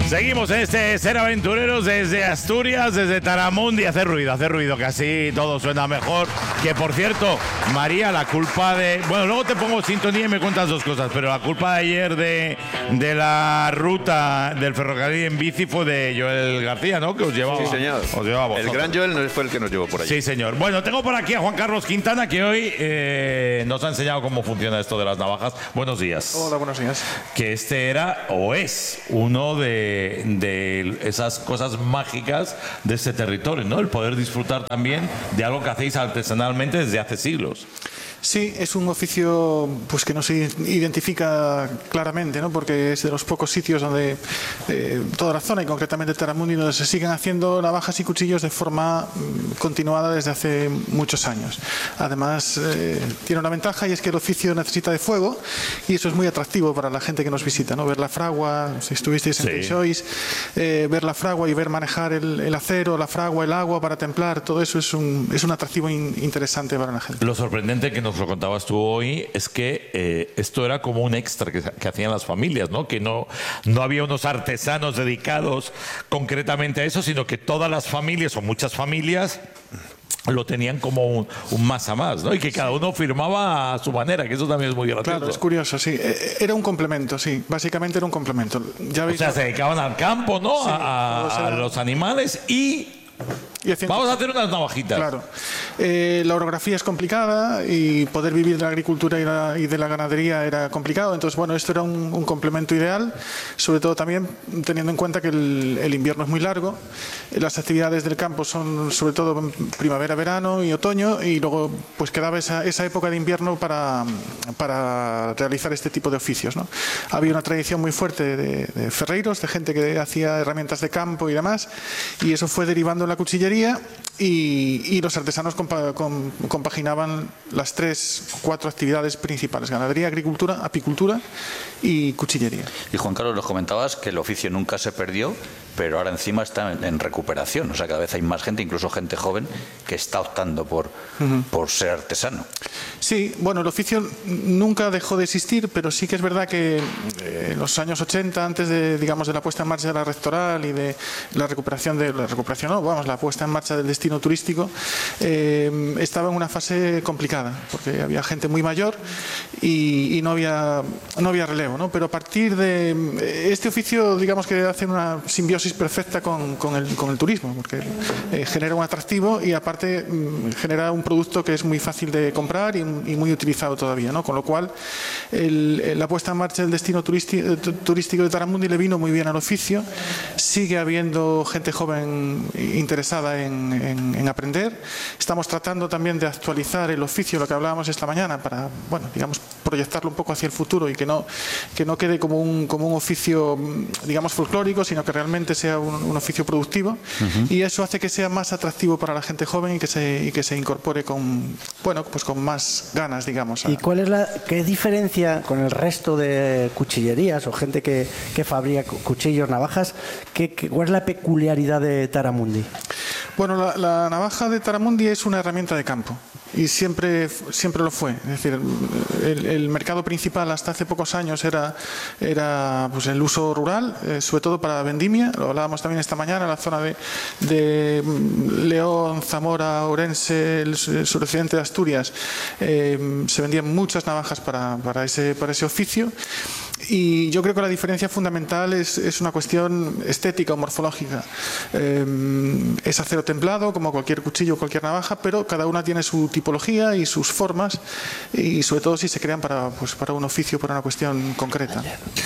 Seguimos en este Ser Aventureros desde Asturias, desde Taramundi. Hace ruido, que así todo suena mejor. Que por cierto, María, la culpa de... Bueno, luego te pongo sintonía y me cuentas dos cosas, pero la culpa de ayer de la ruta del ferrocarril en bici fue de Joel García, ¿no? Que os llevaba. Sí, señor. Os llevaba a vosotros. El gran Joel no fue el que nos llevó por allí. Sí, señor. Bueno, tengo por aquí a Juan Carlos Quintana, que hoy nos ha enseñado cómo funciona esto de las navajas. Buenos días. Hola, buenos días. Que este era, o es, uno de esas cosas mágicas de este territorio, ¿no? El poder disfrutar también de algo que hacéis artesanalmente desde hace siglos. Sí, es un oficio pues que no se identifica claramente, ¿no? Porque es de los pocos sitios donde toda la zona y concretamente Taramundi donde se siguen haciendo navajas y cuchillos de forma continuada desde hace muchos años. Además tiene una ventaja y es que el oficio necesita de fuego y eso es muy atractivo para la gente que nos visita, ¿no? Ver la fragua, si estuvisteis en Teixois, ver la fragua y ver manejar el acero, la fragua, el agua para templar, todo eso es un atractivo interesante para la gente. Lo sorprendente que nos lo contabas tú hoy es que esto era como un extra que hacían las familias, ¿no? Que no había unos artesanos dedicados concretamente a eso, sino que todas las familias o muchas familias lo tenían como un más a más, ¿no? Y que cada uno firmaba a su manera, que eso también es muy gracioso. Claro, es curioso, sí. Era un complemento, sí. Básicamente era un complemento. Ya veis, o sea, se dedicaban al campo, ¿no? Sí, a los animales y vamos a hacer unas navajitas. Claro. La orografía es complicada y poder vivir de la agricultura y de la ganadería era complicado. Entonces, bueno, esto era un complemento ideal, sobre todo también teniendo en cuenta que el invierno es muy largo. Las actividades del campo son sobre todo primavera, verano y otoño, y luego pues quedaba esa época de invierno para realizar este tipo de oficios, ¿no? Había una tradición muy fuerte de ferreiros, de gente que hacía herramientas de campo y demás, y eso fue derivando en la cuchillería y los artesanos compaginaban las 3-4 actividades principales: ganadería, agricultura, apicultura y cuchillería. Y Juan Carlos, nos comentabas que el oficio nunca se perdió, pero ahora encima está en recuperación. O sea, cada vez hay más gente, incluso gente joven, que está optando por ser artesano. Sí, bueno, el oficio nunca dejó de existir, pero sí que es verdad que en los años 80, antes de la puesta en marcha de la rectoral y de la la puesta en marcha del destino turístico, estaba en una fase complicada, porque había gente muy mayor y no había relevo, ¿no? Pero a partir de este oficio, digamos que hace una simbiosis perfecta con el turismo, porque genera un atractivo y aparte genera un producto que es muy fácil de comprar y muy utilizado todavía, ¿no? Con lo cual la puesta en marcha del destino turístico de Taramundi le vino muy bien al oficio. Sigue habiendo gente joven interesada en aprender. Estamos tratando también de actualizar el oficio, lo que hablábamos esta mañana, para, bueno, digamos, proyectarlo un poco hacia el futuro y que no quede como un oficio, digamos, folclórico, sino que realmente sea un oficio productivo. Y eso hace que sea más atractivo para la gente joven y que se incorpore con más ganas, digamos. ¿Y qué diferencia con el resto de cuchillerías o gente que fabrica cuchillos, navajas? ¿Cuál es la peculiaridad de Taramundi? Bueno, la navaja de Taramundi es una herramienta de campo y siempre lo fue. Es decir, el mercado principal hasta hace pocos años era pues el uso rural, sobre todo para vendimia. Lo hablábamos también esta mañana en la zona de León, Zamora, Ourense, el suroccidente de Asturias. Se vendían muchas navajas para ese oficio. Y yo creo que la diferencia fundamental es una cuestión estética o morfológica. Es acero templado, como cualquier cuchillo o cualquier navaja, pero cada una tiene su tipología y sus formas, y sobre todo si se crean para un oficio, para una cuestión concreta.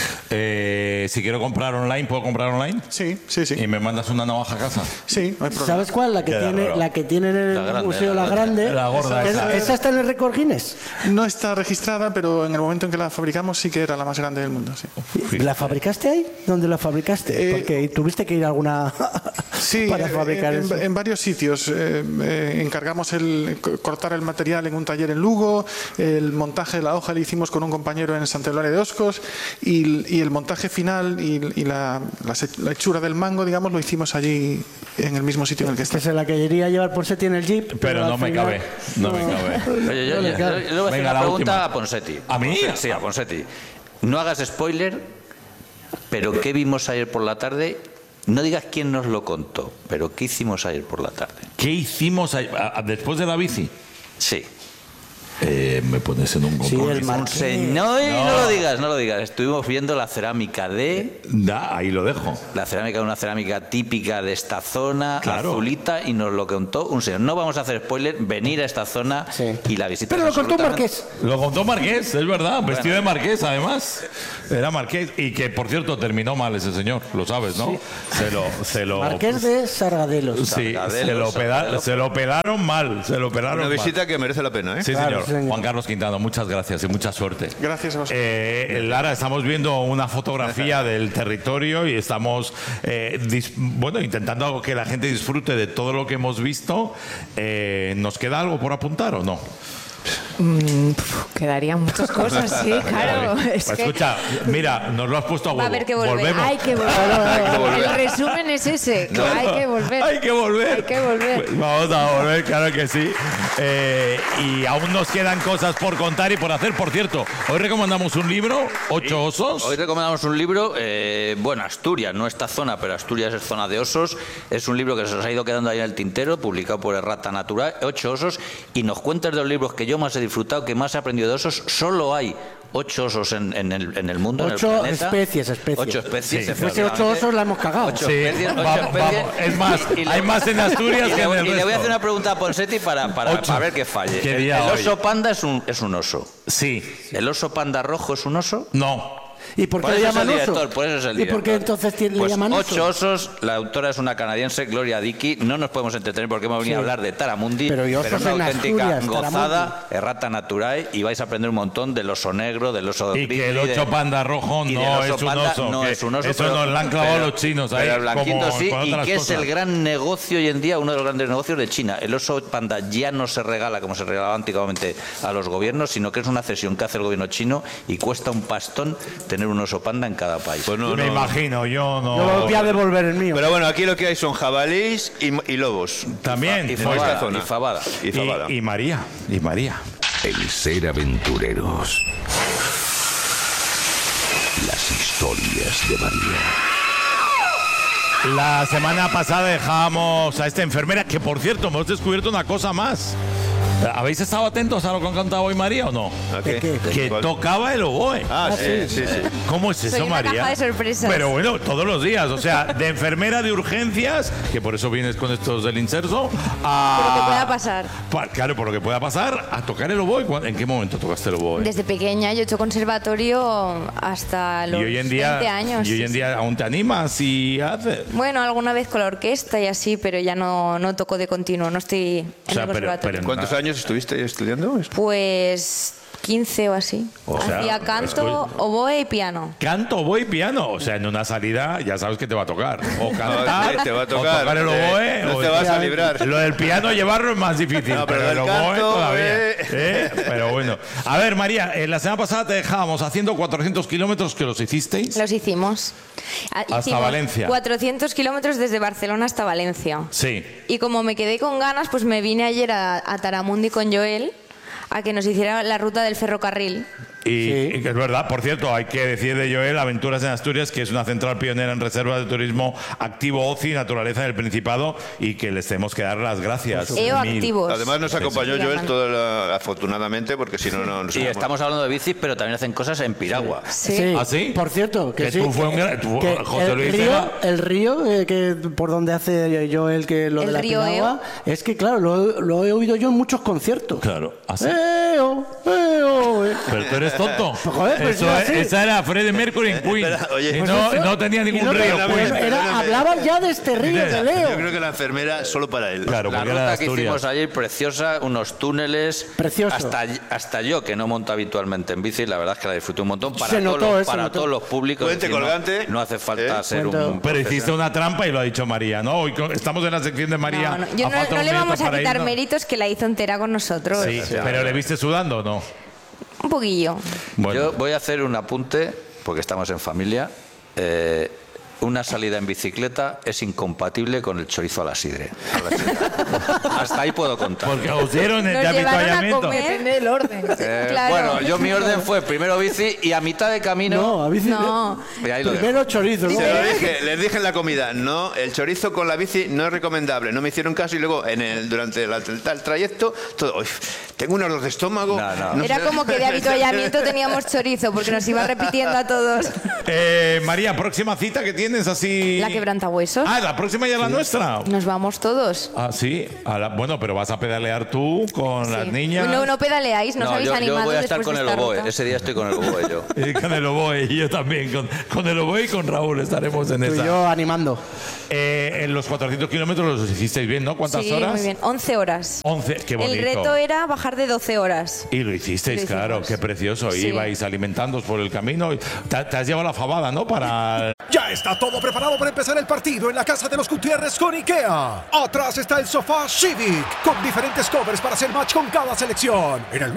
Si quiero comprar online, ¿puedo comprar online? Sí. ¿Y me mandas una navaja a casa? Sí, no hay problema. ¿Sabes cuál? La que tiene en el museo, la grande. La gorda. ¿Esa está en el récord Guinness? No está registrada, pero en el momento en que la fabricamos sí que era la más grande del mundo. Sí. ¿La fabricaste ahí? ¿Dónde la fabricaste? Porque tuviste que ir a alguna para fabricar eso. En varios sitios. Encargamos cortar el material en un taller en Lugo, el montaje de la hoja lo hicimos con un compañero en Santa Eulalia de Oscos y el montaje final y la hechura del mango, digamos, lo hicimos allí en el mismo sitio en el que está. Que se la quería llevar por Seti en el Jeep. Pero no me cabe. Oye, yo le voy a hacer una pregunta a Ponseti. ¿A mí? Sí, a Ponseti. No hagas spoiler Pero ¿qué vimos ayer por la tarde? No digas quién nos lo contó, pero ¿qué hicimos ayer por la tarde? ¿Qué hicimos después de la bici? Sí. Me pones en un Sí, compromiso. el Marqués. No lo digas. Estuvimos viendo la cerámica Ahí lo dejo. una cerámica típica de esta zona, Claro. azulita, y nos lo contó un señor. No vamos a hacer spoiler, venir a esta zona Sí. y la visita. Pero es lo contó un absolutamente- Marqués. Lo contó Marqués, es verdad, vestido de Marqués además. Era Marqués y que por cierto terminó mal ese señor, lo sabes, ¿no? Se lo Marqués de Sargadelos. Sí, Sargadelos, se lo pelaron mal, se lo pelaron Una mal. visita que merece la pena, ¿eh? Sí, Claro, señor. señor. Juan Carlos Quintana, muchas gracias y mucha suerte. Gracias a vosotros. Lara, estamos viendo una fotografía del territorio y estamos intentando que la gente disfrute de todo lo que hemos visto. ¿Nos queda algo por apuntar o no? Quedarían muchas cosas, sí, claro. Es Pues que escucha, mira, nos lo has puesto a huevo. va a haber que volver. Volvemos. Hay que volver. El resumen es ese, que hay que volver. Hay que volver. Hay que volver. Pues vamos a volver, claro que sí. Y aún nos quedan cosas por contar y por hacer. Por cierto, hoy recomendamos un libro, Ocho osos. Hoy recomendamos un libro, Asturias, no esta zona, pero Asturias es zona de osos. Es un libro que se nos ha ido quedando ahí en el tintero, publicado por Errata Natural, 8 osos, y nos cuentas de los libros que yo más he disfrutado, que más he aprendido de osos. Solo hay 8 osos en el mundo, en el 8 planeta. especies. 8 especies. Si fuese 8 osos la hemos cagado. Ocho Sí, especies, ocho vamos. especies. Es más, hay más en Asturias y que en el le voy a resto. hacer una pregunta a Ponsetti para ver que falle. ¿Qué El día oso hoy? panda es un oso. Sí, ¿El oso panda rojo es un oso? no. ¿Y por qué Por le eso es el llaman director, oso? por eso es el ¿Y por qué director. entonces le Pues llaman oso? 8 osos, la autora es una canadiense, Gloria Dickey. No nos podemos entretener porque hemos venido a hablar de Taramundi, Pero y osos es una en auténtica Asturias, gozada, Errata Naturae, y vais a aprender un montón del oso negro, del oso Y que el grizzly, ocho panda rojo y del no oso es un panda oso. no que es un oso, eso pero- nos lo han clavado pero- los chinos ahí. pero el blanquito como sí, con y otras que es cosas. el gran negocio hoy en día, uno de los grandes negocios de China. El oso panda ya no se regala como se regalaba antiguamente a los gobiernos, sino que es una cesión que hace el gobierno chino y cuesta un pastón tener un oso panda en cada país. Pues no, Me no. imagino, yo no. Yo voy a devolver el mío. Pero bueno, aquí lo que hay son jabalís y lobos. También. y en esta fabada, zona. y fabada. Y fabada. Y María. Y María. El ser aventureros. Las historias de María. La semana pasada dejábamos a esta enfermera, que por cierto, hemos descubierto una cosa más. ¿Habéis estado atentos a lo que han cantado hoy María o no? ¿A ¿De qué? Que ¿Cuál? tocaba el oboe. Ah, sí, sí, sí. ¿Cómo es eso, Soy una María? caja de sorpresas. Pero bueno, todos los días. O sea, de enfermera de urgencias, que por eso vienes con estos del inserso, a... Por lo que pueda pasar. Claro, por lo que pueda pasar, a tocar el oboe. ¿En qué momento tocaste el oboe? Desde pequeña yo he hecho conservatorio hasta los y hoy en día, 20 años. y hoy en día aún te animas y haces. Bueno, alguna vez con la orquesta y así, pero ya no toco de continuo, no estoy en O sea, el conservatorio. ¿Cuántos años estuviste estudiando? Pues 15 o así. O sea, Hacía canto, oboe y piano. Canto, oboe y piano. O sea, en una salida ya sabes que te va a tocar. O cantar, te va a o tocar. tocar el oboe. No o te vas a librar. Lo del piano llevarlo es más difícil. No, pero el del oboe canto, todavía. Pero bueno. A ver, María, la semana pasada te dejábamos haciendo 400 kilómetros que los hicisteis. Los hicimos. Hicimos Valencia. 400 kilómetros desde Barcelona hasta Valencia. Sí. Y como me quedé con ganas, pues me vine ayer a Taramundi con Joel a que nos hiciera la ruta del ferrocarril. Y que es verdad, por cierto, hay que decir de Joel Aventuras en Asturias, que es una central pionera en reservas de turismo activo, ocio y naturaleza del Principado, y que les tenemos que dar las gracias. EO Mil. activos. Además nos acompañó Sí, Joel llaman. afortunadamente, porque si no, no nos Y hubiéramos- estamos hablando de bicis, pero también hacen cosas en piragua. Sí. ¿Ah, sí? Por cierto, que, Que sí. tú fue un gran- tú, que José Luis era- el río que por donde hace yo que lo El de la río piragua, es que claro, lo he oído yo en muchos conciertos. Claro, así. ¡Eo! ¡Eo! Pero tú eres tonto. Joder, pero Eso si era así. esa era Freddie Mercury en Queen. Espera, oye, y pues no, eso- no tenía Y ningún no, río pero Queen. hablaban ya de este río de Yo Leo. creo que la enfermera solo para él. Claro, La porque era de ruta que hicimos Asturias. ayer, preciosa, unos túneles. Precioso. Hasta yo, que no monto habitualmente en bici, la verdad es que la disfruté un montón. Para, Se todos, notó, los, se para notó. todos los públicos. Puente es decir, colgante. No hace falta ser Puente- un. Pero hiciste una trampa y lo ha dicho María, ¿no? Hoy estamos en la sección de María. No, no, yo A no, falta no un le minuto vamos a para quitar irnos. méritos que la hizo entera con nosotros. Sí, pero ¿le viste sudando o no? Un poquillo. Bueno, Yo voy a hacer un apunte, porque estamos en familia. una salida en bicicleta es incompatible con el chorizo a la sidre. Hasta ahí puedo contar. Porque os dieron el Nos de llevaron a avituallamiento. comer. Depende del orden. Claro. Bueno, yo mi orden fue primero bici y a mitad de camino... No, a bici. No. Y ahí lo dejo. Primero chorizo, ¿no? Se lo dije, les dije en la comida, no, el chorizo con la bici no es recomendable. No me hicieron caso y luego durante el trayecto, todo, "Uy, tengo un olor de estómago". No. Era como que de avituallamiento teníamos chorizo, porque nos iba repitiendo a todos. María, próxima cita que tienes así. La quebrantahuesos. Ah, la próxima ya es la nuestra. Nos vamos todos. Ah, sí. Bueno, pero vas a pedalear tú con las Sí. niñas. No pedaleáis, no os habéis yo animado. voy a estar después con de el esta oboe. ruta. Ese día estoy con el oboe yo. Y con el oboe, y yo también. Con el oboe y con Raúl estaremos en Tú y esa. yo animando. En los 400 kilómetros los hicisteis bien, ¿no? ¿Cuántas Sí, horas? muy bien. 11 horas. 11, qué bonito. El reto era bajar de 12 horas. Y lo hicisteis, Lo hicimos. claro, qué precioso. Sí. Ibais alimentándoos por el camino. Te has llevado la fabada, ¿no? Para. Ya está todo preparado para empezar el partido en la casa de los Gutiérrez con IKEA. Atrás está el sofá Civic, con diferentes covers para hacer match con cada selección. En el